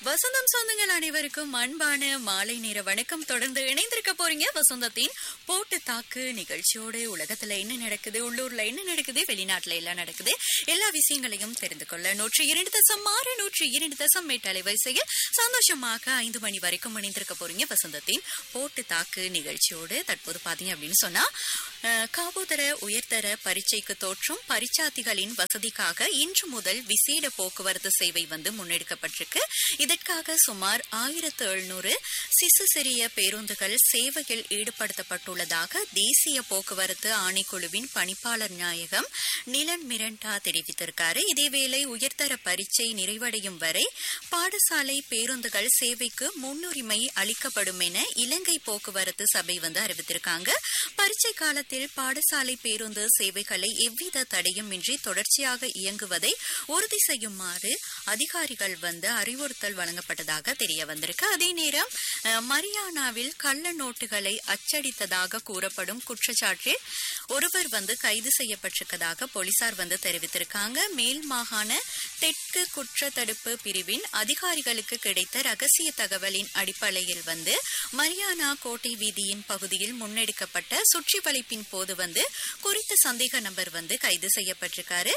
வசந்தம் சொந்தங்கள் அனைவருக்கும் அன்பான மாலை நேர வணக்கம். தொடர்ந்து இணைந்திருக்க போறீங்க வசந்தத்தின் போட்டு தாக்கு நிகழ்ச்சியோடு. உலகத்துல என்ன நடக்குது, உள்ளூர்ல என்ன நடக்குது, வெளிநாட்டுல எல்லாம் நடக்குது, எல்லா விஷயங்களையும் தெரிந்து கொள்ள 102.6 102.8 அலைவரிசையில் சந்தோஷமாக 5 மணி வரைக்கும் இணைந்திருக்க போறீங்க வசந்தத்தின் போட்டு தாக்கு நிகழ்ச்சியோடு. தற்போது பாத்தீங்க அப்படின்னு சொன்னா காபோதர உயர்தர பரீட்சைக்கு தோற்றும் பரீட்சார்த்திகளின் வசதிக்காக இன்று முதல் விசேட போக்குவரத்து சேவை முன்னெடுக்கப்பட்டிருக்கு. இதற்காக சுமார் 1700 சிசு சிறிய பேருந்துகள் சேவையில் ஈடுபடுத்தப்பட்டுள்ளதாக தேசிய போக்குவரத்து ஆணைக்குழுவின் பணிப்பாளர் நாயகம் நிலன் மிரண்டா தெரிவித்திருக்காரு. இதேவேளை உயர்தர பரீட்சை நிறைவடையும் வரை பாடசாலை பேருந்துகள் சேவைக்கு முன்னுரிமை அளிக்கப்படும் என இலங்கை போக்குவரத்து சபை அறிவித்திருக்காங்க. பரீட்சை காலத்தில் பாடசாலை பேருந்து சேவைகளை எவ்வித தடையும் இன்றி தொடர்ச்சியாக இயங்குவதை உறுதி செய்யுமாறு அதிகாரிகள் அறிவுறுத்தல் வழங்கப்பட்டதாக தெரிய வந்திருக்கு. அதே நேரம் மரியானாவில் கள்ள நோட்டுகளை அச்சடித்ததாக கூறப்படும் குற்றச்சாட்டில் ஒருவர் கைது செய்யப்பட்டிருப்பதாக போலீசார் தெரிவித்திருக்காங்க. மேல் மாகாண தெற்கு குற்ற தடுப்பு பிரிவின் அதிகாரிகளுக்கு கிடைத்த ரகசிய தகவலின் அடிப்படையில் மரியானா கோட்டை வீதியின் பகுதியில் முன்னெடுக்கப்பட்ட சுற்றி வளைப்பின் போது குறித்த சந்தேக நபர் கைது செய்யப்பட்டிருக்காரு.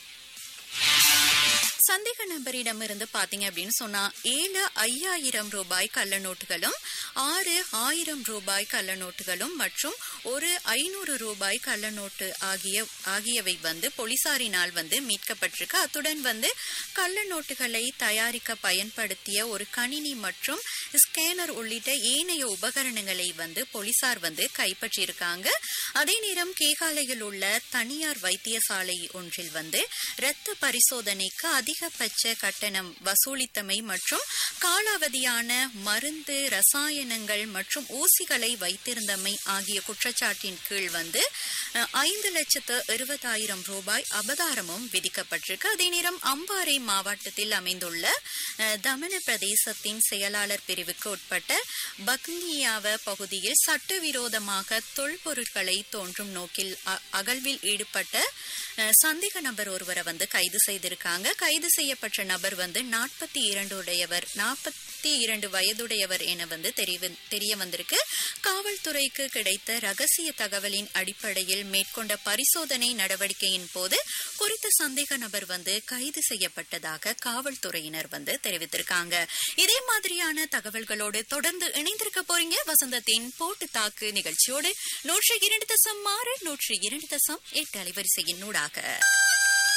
சந்தேக நபரிடமிருந்து பாத்தீங்க அப்படின்னு சொன்னா 7,5000 ரூபாய் கள்ள நோட்டுகளும் 6,1000 ரூபாய் கள்ள நோட்டுகளும் மற்றும் ஒரு 500 ரூபாய் கள்ள நோட்டு ஆகியவை போலீசாரினால் மீட்கப்பட்டிருக்கு. அத்துடன் கள்ள நோட்டுகளை தயாரிக்க பயன்படுத்திய ஒரு கணினி மற்றும் ஸ்கேனர் உள்ளிட்ட ஏனைய உபகரணங்களை போலீசார் கைப்பற்றியிருக்காங்க. அதே நேரம் கேகாலையில் உள்ள தனியார் வைத்தியசாலை ஒன்றில் இரத்த பரிசோதனைக்கு அதிகபட்ச கட்டணம் வசூலித்தமை மற்றும் காலாவதியான மருந்து ரசாயனங்கள் மற்றும் ஊசிகளை வைத்திருந்தமை ஆகிய குற்றச்சாட்டின் கீழ் 5,20,000 ரூபாய் அபதாரமும் விதிக்கப்பட்டிருக்கு. அதே நேரம் அம்பாறை மாவட்டத்தில் அமைந்துள்ள தமன பிரதேசத்தின் செயலாளர் பிரிவுக்கு உட்பட்ட பக்னியாவ பகுதியில் சட்டவிரோதமாக தொல்பொருட்களை தோன்றும் நோக்கில் அகழ்வில் ஈடுபட்ட சந்தேக நபர் ஒருவரை கைது செய்திருக்காங்க. கைது செய்யப்பட்ட நபர் 42 வயதுடையவர் என தெரிய வந்திருக்கு. காவல்துறைக்கு கிடைத்த ரகசிய தகவலின் அடிப்படையில் மேற்கொண்ட பரிசோதனை நடவடிக்கையின் போது குறித்த சந்தேக நபர் கைது செய்யப்பட்டதாக காவல்துறையினர் தெரிவித்திருக்காங்க. இதே மாதிரியான தகவல்களோடு தொடர்ந்து இணைந்திருக்க போறீங்க வசந்தத்தின் போட்டு தாக்கு நிகழ்ச்சியோடு 102.6 102.8 அலைவரிசையின் ஊடாக.